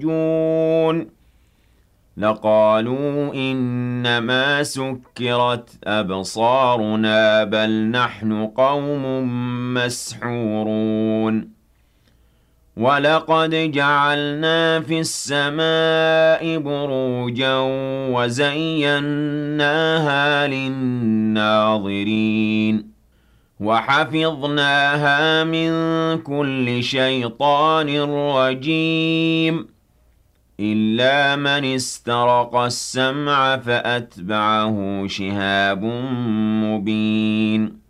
يرجون لقالوا إنما سكرت أبصارنا بل نحن قوم مسحورون ولقد جعلنا في السماء بروجا وزيناها للناظرين وحفظناها من كل شيطان رجيم إلا من استرق السمع فأتبعه شهاب مبين